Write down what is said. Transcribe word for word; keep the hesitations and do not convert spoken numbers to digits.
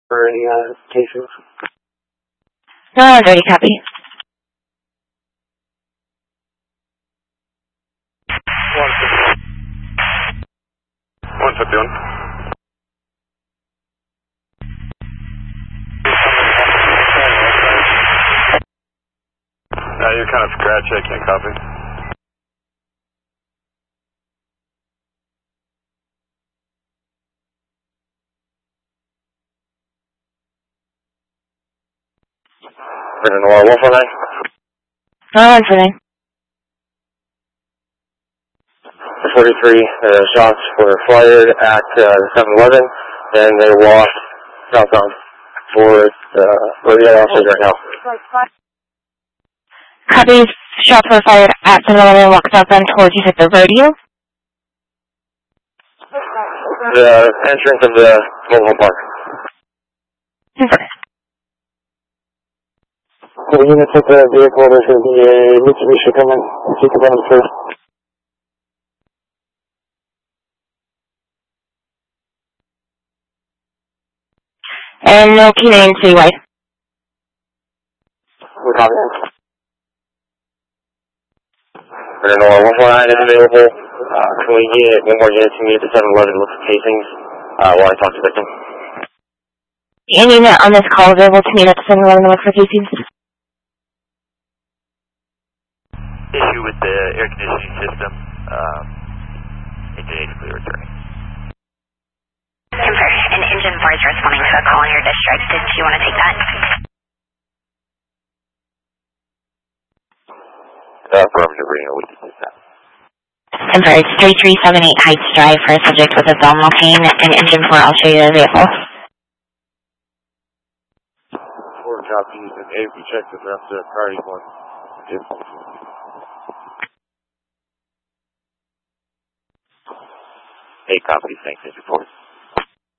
for any uh, cases? No, I'm ready, copy. one fifty-one. Uh, you're kind of scratchy, I can't copy. Brendan Noir, one four nine. No, I'm ready. forty-three uh, shots were fired at uh, seven eleven, and they walked southbound towards uh, where the other officers are now. Copy. Shots were fired at seven eleven and walked southbound towards, you said, the rodeo? The entrance of the mobile home park. Okay. Well, units at the vehicle, there's going to be a Mitsubishi coming. Take it down first. And no canine citywide. We're talking. Brendan Noir, one four nine is available. Uh, can we get one more unit to me at the seven eleven with casings uh, while I talk to the victim? Any unit on this call available to me at the seven eleven look for casings? Issue with the air conditioning system. Um, engine eight clear returning. Confirm. An engine four is responding to a call in your district. Did you want to take that? Uh, affirmative, Reno, we can take that. Confirm. It's three three seven eight Heights Drive for a subject with abdominal pain and engine four. I'll show you the vehicle. Four copies and A, we checked it after priority one. Eight copies, thanks, report.